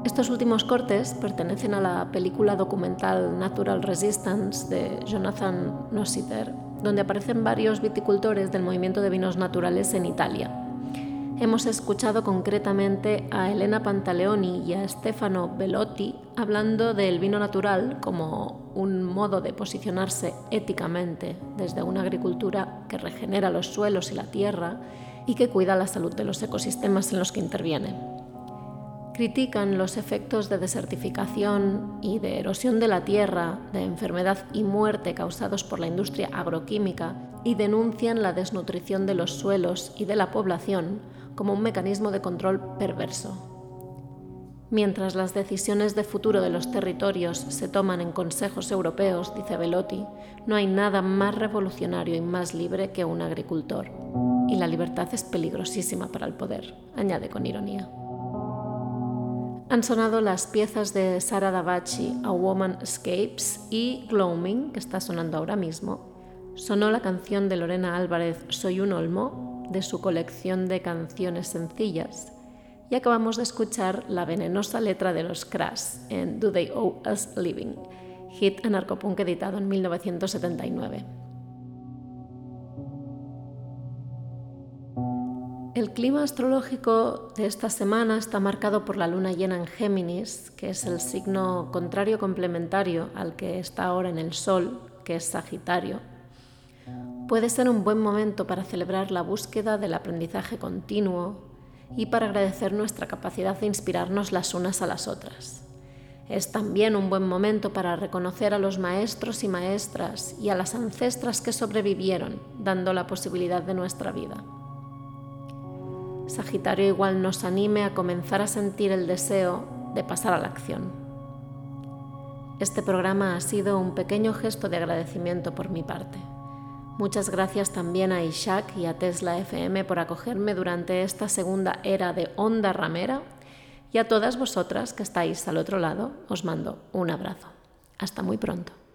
Estos últimos cortes pertenecen a la película documental Natural Resistance de Jonathan Nossiter, donde aparecen varios viticultores del movimiento de vinos naturales en Italia. Hemos escuchado concretamente a Elena Pantaleoni y a Stefano Bellotti hablando del vino natural como un modo de posicionarse éticamente desde una agricultura que regenera los suelos y la tierra y que cuida la salud de los ecosistemas en los que interviene. Critican los efectos de desertificación y de erosión de la tierra, de enfermedad y muerte causados por la industria agroquímica y denuncian la desnutrición de los suelos y de la población como un mecanismo de control perverso. Mientras las decisiones de futuro de los territorios se toman en consejos europeos, dice Bellotti, no hay nada más revolucionario y más libre que un agricultor. Y la libertad es peligrosísima para el poder, añade con ironía. Han sonado las piezas de Sara Davachi, A Woman Escapes, y Gloaming, que está sonando ahora mismo. Sonó la canción de Lorena Álvarez, Soy un olmo, de su colección de canciones sencillas, y acabamos de escuchar la venenosa letra de los Crash en Do They Owe Us Living, hit anarcopunk editado en 1979. El clima astrológico de esta semana está marcado por la luna llena en Géminis, que es el signo contrario complementario al que está ahora en el Sol, que es Sagitario. Puede ser un buen momento para celebrar la búsqueda del aprendizaje continuo y para agradecer nuestra capacidad de inspirarnos las unas a las otras. Es también un buen momento para reconocer a los maestros y maestras y a las ancestras que sobrevivieron, dando la posibilidad de nuestra vida. Sagitario igual nos anime a comenzar a sentir el deseo de pasar a la acción. Este programa ha sido un pequeño gesto de agradecimiento por mi parte. Muchas gracias también a Ishak y a Tesla FM por acogerme durante esta segunda era de Onda Ramera, y a todas vosotras que estáis al otro lado os mando un abrazo. Hasta muy pronto.